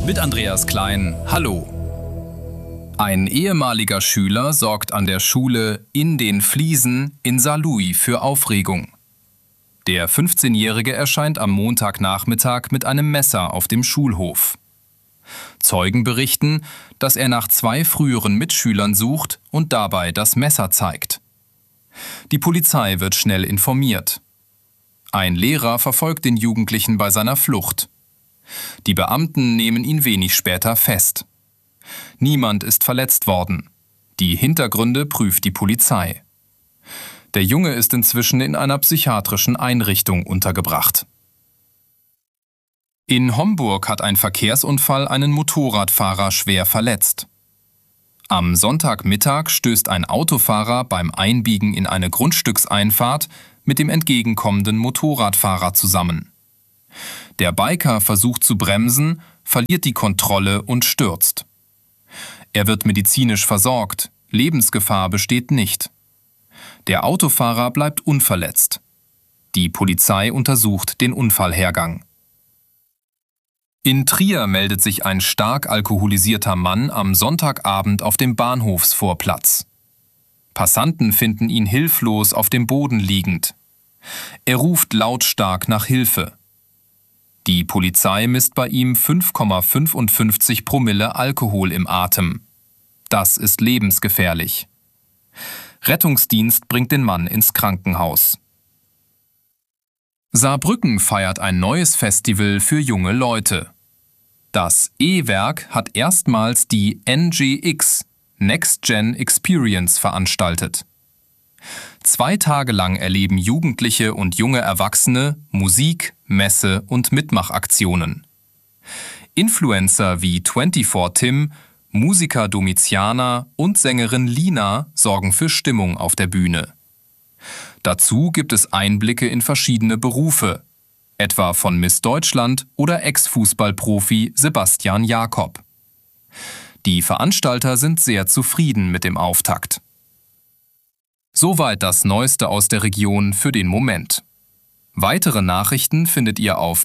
Mit Andreas Klein, hallo. Ein ehemaliger Schüler sorgt an der Schule In den Fliesen in Saarlouis für Aufregung. Der 15-Jährige erscheint am Montagnachmittag mit einem Messer auf dem Schulhof. Zeugen berichten, dass er nach 2 früheren Mitschülern sucht und dabei das Messer zeigt. Die Polizei wird schnell informiert. Ein Lehrer verfolgt den Jugendlichen bei seiner Flucht. Die Beamten nehmen ihn wenig später fest. Niemand ist verletzt worden. Die Hintergründe prüft die Polizei. Der Junge ist inzwischen in einer psychiatrischen Einrichtung untergebracht. In Homburg hat ein Verkehrsunfall einen Motorradfahrer schwer verletzt. Am Sonntagmittag stößt ein Autofahrer beim Einbiegen in eine Grundstückseinfahrt mit dem entgegenkommenden Motorradfahrer zusammen. Der Biker versucht zu bremsen, verliert die Kontrolle und stürzt. Er wird medizinisch versorgt, Lebensgefahr besteht nicht. Der Autofahrer bleibt unverletzt. Die Polizei untersucht den Unfallhergang. In Trier meldet sich ein stark alkoholisierter Mann am Sonntagabend auf dem Bahnhofsvorplatz. Passanten finden ihn hilflos auf dem Boden liegend. Er ruft lautstark nach Hilfe. Die Polizei misst bei ihm 5,55 Promille Alkohol im Atem. Das ist lebensgefährlich. Rettungsdienst bringt den Mann ins Krankenhaus. Saarbrücken feiert ein neues Festival für junge Leute. Das E-Werk hat erstmals die NGX, Next Gen Experience, veranstaltet. 2 Tage lang erleben Jugendliche und junge Erwachsene Musik, Messe und Mitmachaktionen. Influencer wie 24Tim, Musiker Domiziana und Sängerin Lina sorgen für Stimmung auf der Bühne. Dazu gibt es Einblicke in verschiedene Berufe, etwa von Miss Deutschland oder Ex-Fußballprofi Sebastian Jakob. Die Veranstalter sind sehr zufrieden mit dem Auftakt. Soweit das Neueste aus der Region für den Moment. Weitere Nachrichten findet ihr auf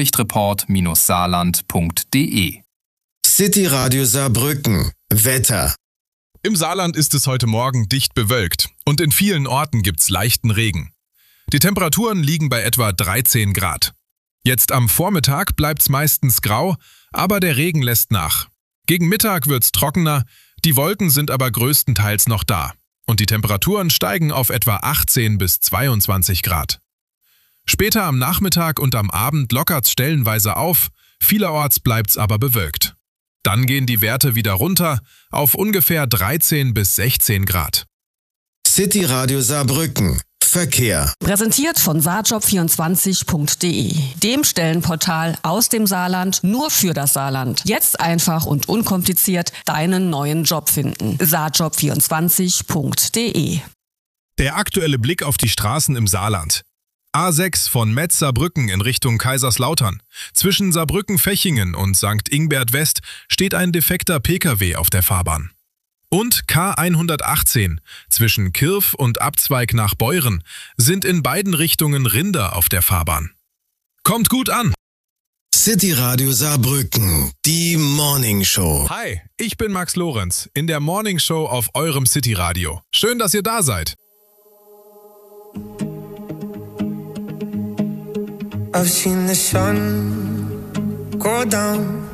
blaulichtreport-saarland.de. City Radio Saarbrücken. Wetter. Im Saarland ist es heute Morgen dicht bewölkt und in vielen Orten gibt's leichten Regen. Die Temperaturen liegen bei etwa 13 Grad. Jetzt am Vormittag bleibt's meistens grau, aber der Regen lässt nach. Gegen Mittag wird's trockener, die Wolken sind aber größtenteils noch da und die Temperaturen steigen auf etwa 18 bis 22 Grad. Später am Nachmittag und am Abend lockert's stellenweise auf, vielerorts bleibt's aber bewölkt. Dann gehen die Werte wieder runter auf ungefähr 13 bis 16 Grad. City Radio Saarbrücken. Verkehr. Präsentiert von saarjob24.de, dem Stellenportal aus dem Saarland nur für das Saarland. Jetzt einfach und unkompliziert deinen neuen Job finden. saarjob24.de. Der aktuelle Blick auf die Straßen im Saarland. A6 von Metz-Saarbrücken in Richtung Kaiserslautern. Zwischen Saarbrücken-Fechingen und St. Ingbert West steht ein defekter Pkw auf der Fahrbahn. Und K118 zwischen Kirf und Abzweig nach Beuren sind in beiden Richtungen Rinder auf der Fahrbahn. Kommt gut an! City Radio Saarbrücken, die Morning Show. Hi, ich bin Max Lorenz in der Morning Show auf eurem City Radio. Schön, dass ihr da seid. I've seen the sun go down